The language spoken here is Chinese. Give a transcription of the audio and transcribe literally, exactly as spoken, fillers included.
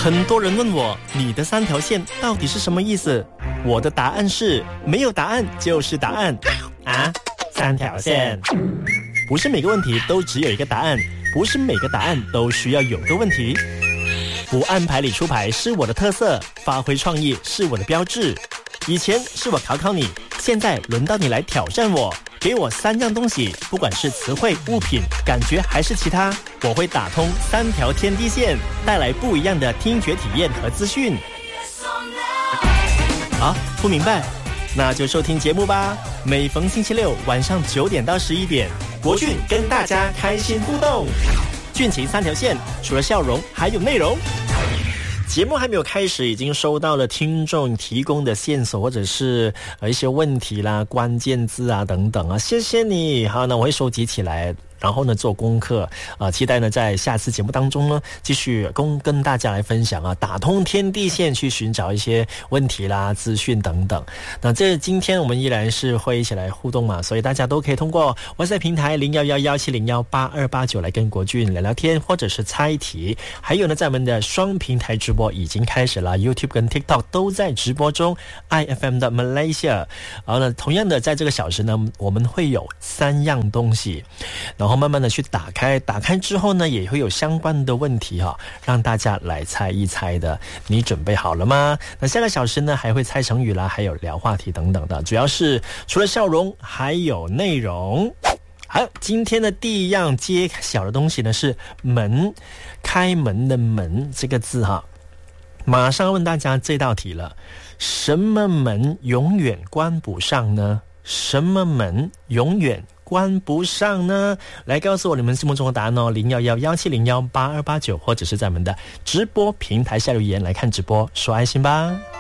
很多人问我，你的三条线到底是什么意思？我的答案是，没有答案就是答案啊！三条线，不是每个问题都只有一个答案，不是每个答案都需要有个问题。不按牌理出牌是我的特色，发挥创意是我的标志。以前是我考考你，现在轮到你来挑战我。给我三样东西，不管是词汇、物品、感觉还是其他，我会打通三条天地线，带来不一样的听觉体验和资讯。啊，不明白？那就收听节目吧。每逢星期六晚上九点到十一点，国俊跟大家开心互动。俊情三条线，除了笑容，还有内容。节目还没有开始，已经收到了听众提供的线索，或者是呃一些问题啦、关键字啊等等啊，谢谢你。好，那我会收集起来，然后呢做功课啊、呃，期待呢在下次节目当中呢继续跟跟大家来分享啊，打通天地线去寻找一些问题啦、资讯等等。那这今天我们依然是会一起来互动嘛，所以大家都可以通过 WhatsApp 平台零一一一七零一八二八九来跟国俊聊聊天，或者是猜题。还有呢，在我们的双平台直播已经开始了 ，YouTube 跟 TikTok 都在直播中 ，I F M 的 Malaysia。然后呢，同样的在这个小时呢，我们会有三样东西，然后慢慢的去打开，打开之后呢，也会有相关的问题哈、哦，让大家来猜一猜的。你准备好了吗？那下个小时呢，还会猜成语啦，还有聊话题等等的，主要是除了笑容，还有内容。好，今天的第一样揭晓的东西呢是门，开门的门这个字哈。马上问大家这道题了，什么门永远关不上呢？什么门永远关不上呢？来告诉我你们心目中的答案哦，零一一一七零一八二八九，或者是在我们的直播平台下留言来看直播，说爱心吧。